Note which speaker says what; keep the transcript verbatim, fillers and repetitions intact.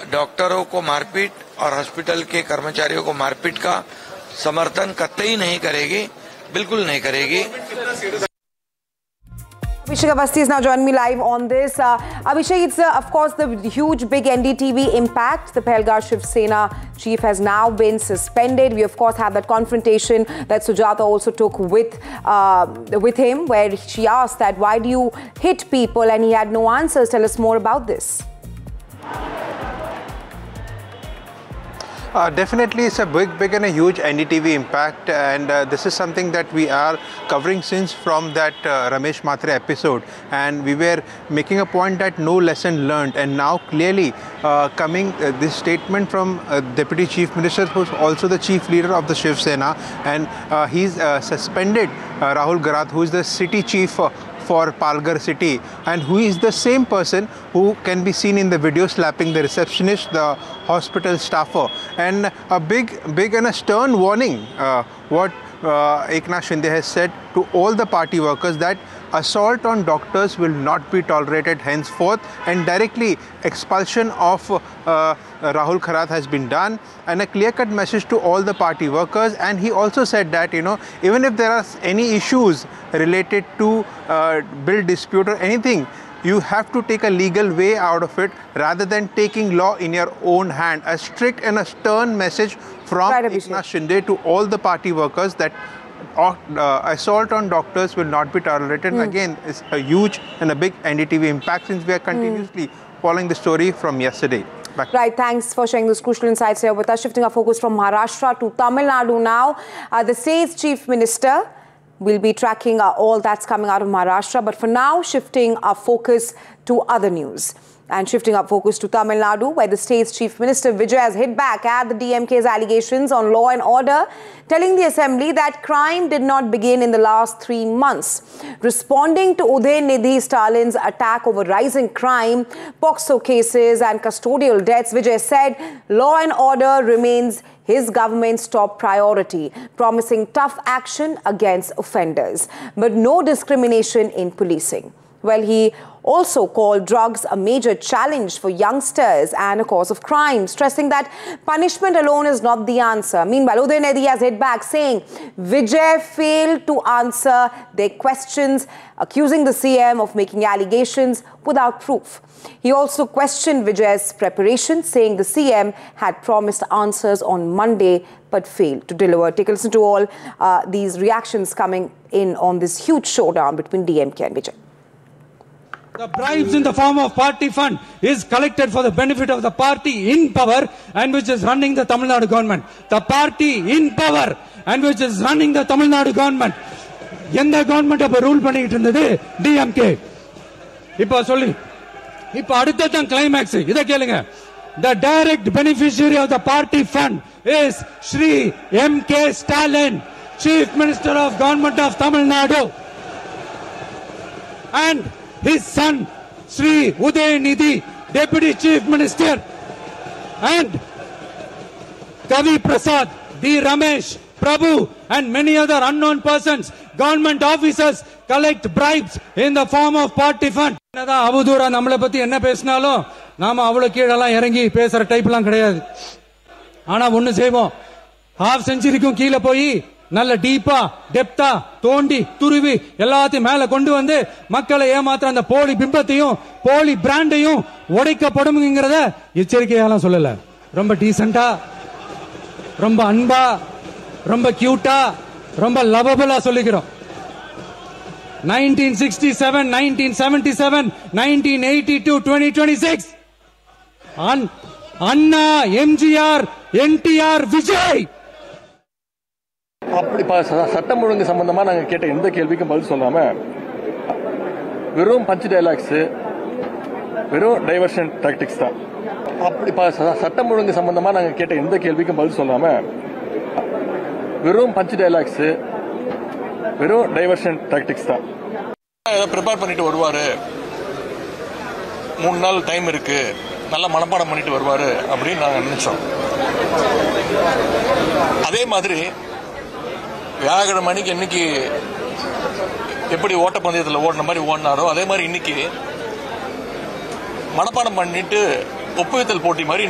Speaker 1: डॉक्टरों को मारपीट और हॉस्पिटल के कर्मचारियों को मारपीट का समर्थन कतई नहीं करेगी, बिल्कुल नहीं करेगी।
Speaker 2: Abhishek Awasthi is now joining me live on this. Uh, Abhishek, it's uh, of course the huge big N D T V impact. The Pahalgam Shiv Sena chief has now been suspended. We of course had that confrontation that Sujata also took with uh, with him, where she asked that why do you hit people, and he had no answers. Tell us more about this.
Speaker 3: Uh, definitely, it's a big, big and a huge N D T V impact, and uh, this is something that we are covering since from that uh, Ramesh Mhatre episode, and we were making a point that no lesson learned, and now clearly uh, coming uh, this statement from uh, Deputy Chief Minister, who's also the chief leader of the Shiv Sena, and uh, he's uh, suspended uh, Rahul Garath, who is the city chief uh, for Palghar city, and who is the same person who can be seen in the video slapping the receptionist, the hospital staffer. And a big, big and a stern warning, uh, what uh, Eknath Shinde has said to all the party workers, that assault on doctors will not be tolerated henceforth, and directly expulsion of uh, Rahul Garath has been done, and a clear-cut message to all the party workers. And he also said that, you know, even if there are any issues related to uh, bill dispute or anything, you have to take a legal way out of it rather than taking law in your own hand. A strict and a stern message from right, Eknath Shinde to all the party workers that uh, assault on doctors will not be tolerated. Mm. Again, it's a huge and a big N D T V impact, since we are continuously mm. following the story from yesterday. Back. Right,
Speaker 2: thanks for sharing those crucial insights here with us. Shifting our focus from Maharashtra to Tamil Nadu now. Uh, the state's chief minister will be tracking uh, all that's coming out of Maharashtra. But for now, shifting our focus to other news. And shifting our focus to Tamil Nadu, where the state's chief minister Vijay has hit back at the D M K's allegations on law and order, telling the assembly that crime did not begin in the last three months. Responding to Udayanidhi Stalin's attack over rising crime, POCSO cases and custodial deaths, Vijay said law and order remains his government's top priority, promising tough action against offenders, but no discrimination in policing. Well, he also called drugs a major challenge for youngsters and a cause of crime, stressing that punishment alone is not the answer. Meanwhile, Udayanidhi has hit back, saying Vijay failed to answer their questions, accusing the C M of making allegations without proof. He also questioned Vijay's preparation, saying the C M had promised answers on Monday but failed to deliver. Take a listen to all uh, these reactions coming in on this huge showdown between D M K and Vijay.
Speaker 4: The bribes in the form of party fund is collected for the benefit of the party in power and which is running the Tamil Nadu government. The party in power and which is running the Tamil Nadu government. எந்த government அப்ப rule பண்ணிட்டு இருந்தது? D M K. இப்ப சொல்லி இப்ப அடுத்ததான் climax. இத கேளுங்க. The direct beneficiary of the party fund is Shri M K Stalin, Chief Minister of Government of Tamil Nadu, and his son, Sri Udayanidhi, Deputy Chief Minister, and Kavi Prasad, D. Ramesh, Prabhu, and many other unknown persons, government officers, collect bribes in the form of party fund. அவதூறா நம்மளை பத்தி என்ன பேசினாலும் நாம அவ்வளவு கீழெல்லாம் இறங்கி பேசுற டைப்லாம் கிடையாது. ஆனா ஒண்ணு செய்வோம், ஹாஃப் செஞ்சுரிக்கும் கீழே போய் நல்ல டீப்பா டெப்தா தோண்டி துருவி எல்லாத்தையும் மேல கொண்டு வந்து மக்களை ஏமாத்துற அந்த போலி பிம்பத்தையும் போலி பிராண்டையும் உடைக்கப்படும்ங்கிறத எச்சரிக்கையாலாம் சொல்லல. ரொம்ப டீசென்டா, ரொம்ப அன்பா, ரொம்ப கியூட்டா, ரொம்ப லவபிளா சொல்லிக்கிறோம். nineteen sixty-seven, nineteen seventy-seven, nineteen eighty-two, twenty twenty-six. அண்ணா, எம்ஜிஆர், என்டிஆர், விஜய்.
Speaker 5: அப்படி சட்டம் ஒழுங்கு சம்பந்தமா நாங்க கேட்ட எந்த கேள்விக்கும் பதில் சொல்லாம வெறும் பஞ்ச் டயலாக்ஸ், வெறும் டைவர்ஷன் டாக்டிக்ஸ் தான். அப்படி சட்டம் ஒழுங்கு சம்பந்தமா நாங்க கேட்ட எந்த கேள்விக்கும் பதில் சொல்லாம வெறும் பஞ்ச் டயலாக்ஸ், வெறும் டைவர்ஷன் டாக்டிக்ஸ் தான். ஏதோ ப்ரிப்பேர் பண்ணிட்டு வருவாரு, மூணு நாள் டைம் இருக்கு, நல்லா மனப்பாடம் பண்ணிட்டு வருவாரு அப்படின்னு நாங்க நினைச்சோம். அதே மாதிரி வியாழக்கிழமை மணிக்கு இன்னைக்கு எப்படி ஓட்டப்பந்தயத்தில் ஓடின மாதிரி ஓடினாரோ அதே மாதிரி இன்னைக்கு மனப்பாடம் பண்ணிட்டு ஒப்புவித்தல் போட்டி மாதிரி